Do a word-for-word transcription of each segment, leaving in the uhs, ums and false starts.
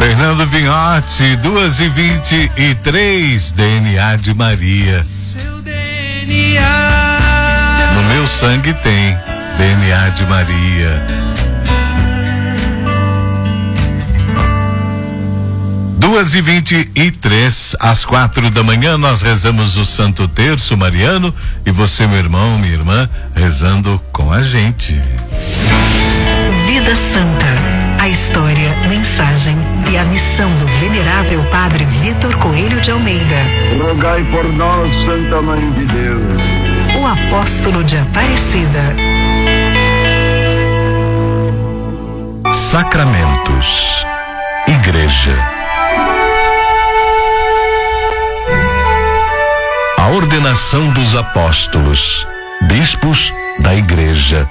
Fernando Vinhotti, duas e vinte e três, D N A de Maria. Seu D N A. No meu sangue tem D N A de Maria. Duas e vinte e três, às quatro da manhã, nós rezamos o Santo Terço Mariano e você, meu irmão, minha irmã, rezando com a gente. Vida Santa, a história, mensagem e a missão do venerável Padre Vitor Coelho de Almeida. Rogai por nós, Santa Mãe de Deus. O apóstolo de Aparecida. Sacramentos. Igreja. A ordenação dos apóstolos, bispos da igreja.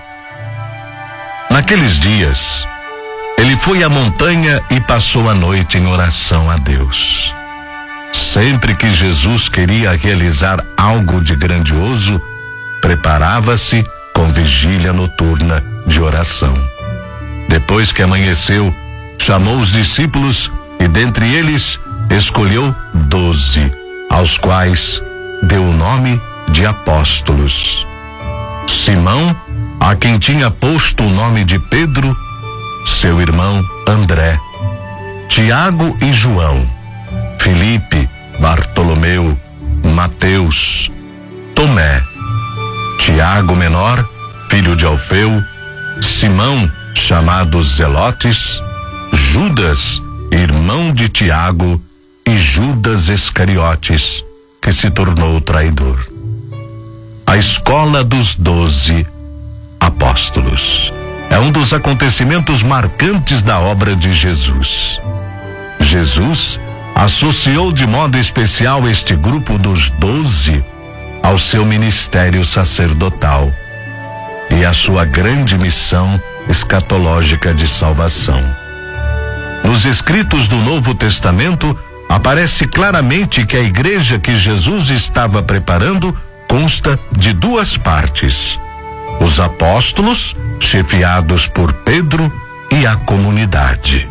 Naqueles dias, ele foi à montanha e passou a noite em oração a Deus. Sempre que Jesus queria realizar algo de grandioso, preparava-se com vigília noturna de oração. Depois que amanheceu, chamou os discípulos e dentre eles escolheu doze, aos quais deu o nome de apóstolos. Simão, a quem tinha posto o nome de Pedro, seu irmão André, Tiago e João, Filipe, Bartolomeu, Mateus, Tomé, Tiago menor, filho de Alfeu, Simão, chamado Zelotes, Judas, irmão de Tiago, e Judas Iscariotes, que se tornou traidor. A escola dos doze apóstolos é um dos acontecimentos marcantes da obra de Jesus. Jesus associou de modo especial este grupo dos doze ao seu ministério sacerdotal e à sua grande missão escatológica de salvação. Nos escritos do Novo Testamento, aparece claramente que a igreja que Jesus estava preparando consta de duas partes: os apóstolos, chefiados por Pedro, e a comunidade.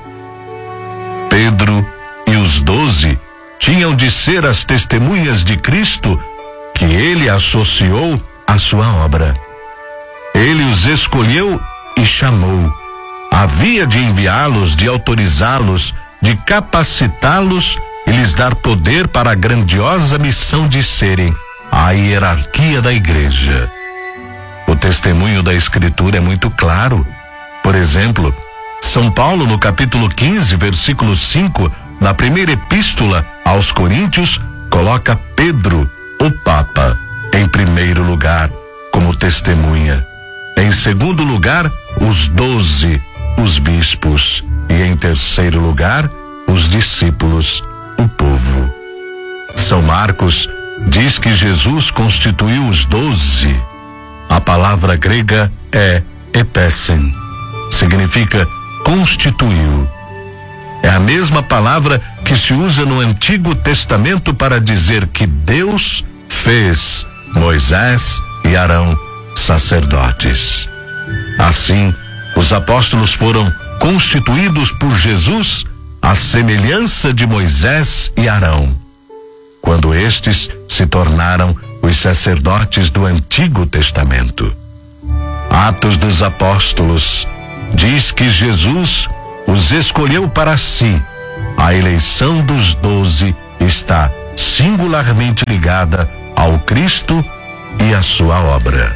Pedro e os doze tinham de ser as testemunhas de Cristo que ele associou à sua obra. Ele os escolheu e chamou. Havia de enviá-los, de autorizá-los, de capacitá-los e lhes dar poder para a grandiosa missão de serem a hierarquia da igreja. O testemunho da Escritura é muito claro. Por exemplo, São Paulo, no capítulo quinze, versículo cinco, na primeira epístola aos Coríntios, coloca Pedro, o Papa, em primeiro lugar, como testemunha. Em segundo lugar, os doze, os bispos. E em terceiro lugar, os discípulos, o povo. São Marcos diz que Jesus constituiu os doze. A palavra grega é epesen, significa constituiu. É a mesma palavra que se usa no Antigo Testamento para dizer que Deus fez Moisés e Arão sacerdotes. Assim, os apóstolos foram constituídos por Jesus à semelhança de Moisés e Arão, quando estes se tornaram os sacerdotes do Antigo Testamento. Atos dos Apóstolos diz que Jesus os escolheu para si. A eleição dos doze está singularmente ligada ao Cristo e à sua obra.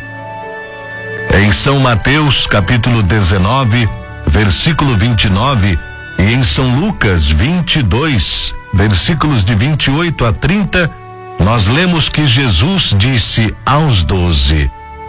Em São Mateus, capítulo dezenove, versículo vinte e nove, e em São Lucas vinte e dois, versículos de vinte e oito a trinta, nós lemos que Jesus disse aos doze: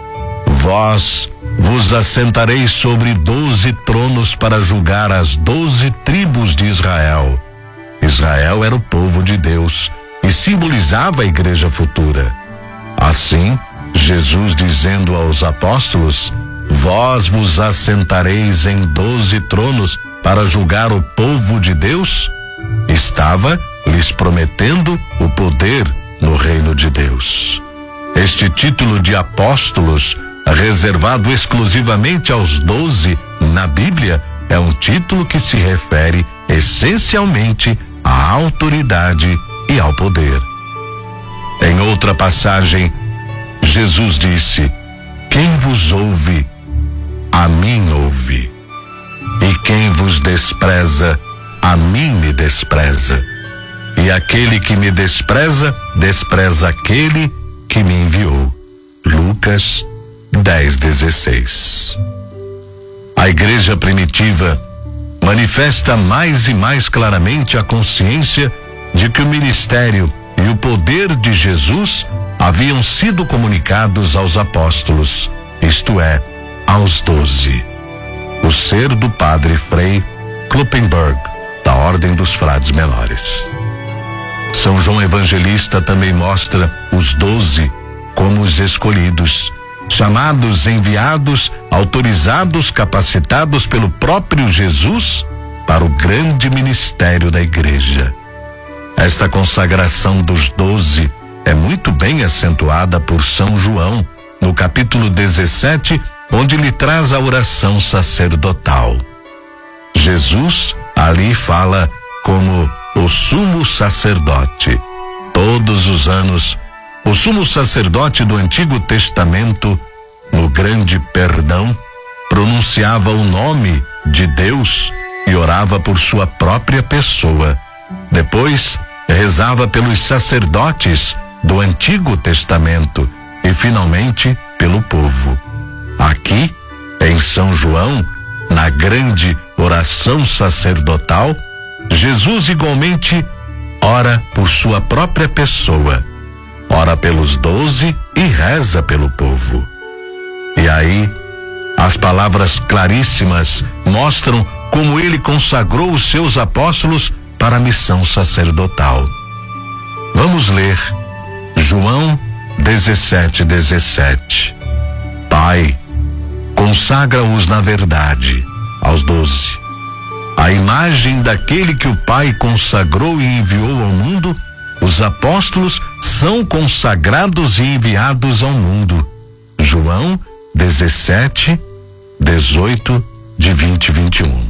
Vós vos assentareis sobre doze tronos para julgar as doze tribos de Israel. Israel era o povo de Deus e simbolizava a igreja futura. Assim, Jesus dizendo aos apóstolos: Vós vos assentareis em doze tronos para julgar o povo de Deus, estava lhes prometendo o poder no reino de Deus. Este título de apóstolos, reservado exclusivamente aos doze na Bíblia, é um título que se refere essencialmente à autoridade e ao poder. Em outra passagem, Jesus disse: quem vos ouve, a mim ouve, e quem vos despreza, a mim me despreza, e aquele que me despreza, despreza aquele que me enviou. Lucas dez, dezesseis. A igreja primitiva manifesta mais e mais claramente a consciência de que o ministério e o poder de Jesus haviam sido comunicados aos apóstolos, isto é, aos doze. O ser do padre Frei Kloppenberg, da Ordem dos Frades Menores. São João Evangelista também mostra os doze como os escolhidos, chamados, enviados, autorizados, capacitados pelo próprio Jesus para o grande ministério da igreja. Esta consagração dos doze é muito bem acentuada por São João, no capítulo dezessete, onde lhe traz a oração sacerdotal. Jesus ali fala como o sumo sacerdote. Todos os anos, o sumo sacerdote do Antigo Testamento, no grande perdão, pronunciava o nome de Deus e orava por sua própria pessoa. Depois, rezava pelos sacerdotes do Antigo Testamento e, finalmente, pelo povo. Aqui, em São João, na grande oração sacerdotal, Jesus igualmente ora por sua própria pessoa, ora pelos doze e reza pelo povo. E aí, as palavras claríssimas mostram como ele consagrou os seus apóstolos para a missão sacerdotal. Vamos ler João dezessete, dezessete. Pai, consagra-os na verdade, aos doze. A imagem daquele que o Pai consagrou e enviou ao mundo, os apóstolos são consagrados e enviados ao mundo. João dezessete, dezoito, de vinte e vinte e um.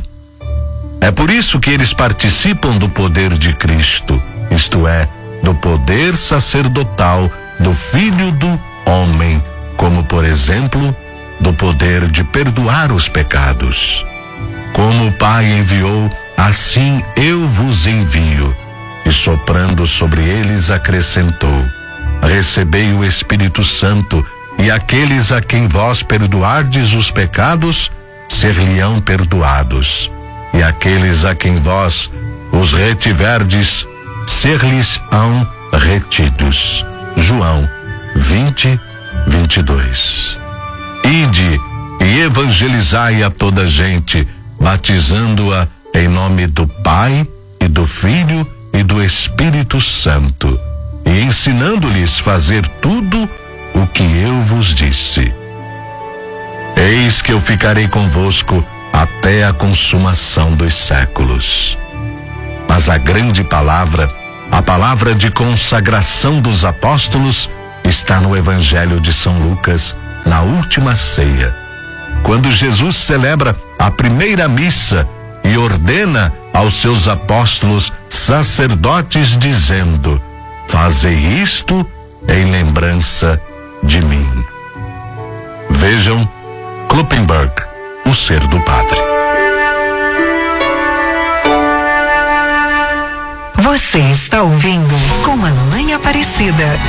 É por isso que eles participam do poder de Cristo, isto é, do poder sacerdotal do Filho do Homem, como, por exemplo, do poder de perdoar os pecados. Como o Pai enviou, assim eu vos envio. E soprando sobre eles acrescentou: recebei o Espírito Santo, e aqueles a quem vós perdoardes os pecados, ser-lhe-ão perdoados. E aqueles a quem vós os retiverdes, ser-lhes-ão retidos. João vinte, vinte e dois. Ide e evangelizai a toda a gente, batizando-a em nome do Pai e do Filho e do Espírito Santo, e ensinando-lhes fazer tudo o que eu vos disse. Eis que eu ficarei convosco até a consumação dos séculos. Mas a grande palavra, a palavra de consagração dos apóstolos, está no Evangelho de São Lucas, na última ceia, quando Jesus celebra a primeira missa e ordena aos seus apóstolos sacerdotes, dizendo: fazei isto em lembrança de mim. Vejam Kloppenberg, o ser do padre. Você está ouvindo Com a Mãe Aparecida.